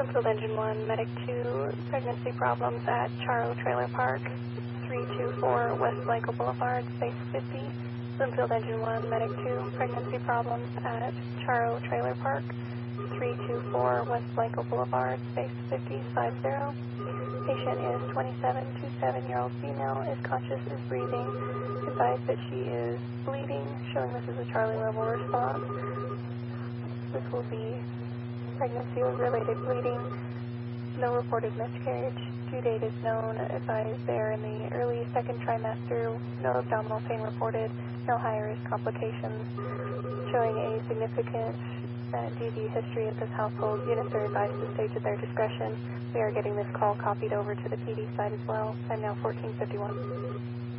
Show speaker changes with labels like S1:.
S1: Bloomfield Engine 1, Medic 2, pregnancy problems at Charro Trailer Park, 324 West Blanco Boulevard, Space 50. Bloomfield Engine 1, Medic 2, pregnancy problems at Charro Trailer Park, 324 West Blanco Boulevard, Space 50, 50. Patient is 27-year-old female, is conscious, is breathing. Advised that she is bleeding, showing this is a Charlie level response. This will be pregnancy-related bleeding, no reported miscarriage. Due date is known. Advised there in the early second trimester, no abdominal pain reported, no high-risk complications. Showing a significant DV history of this household. Units are advised to stage at their discretion. We are getting this call copied over to the PD side as well. I'm now 1451.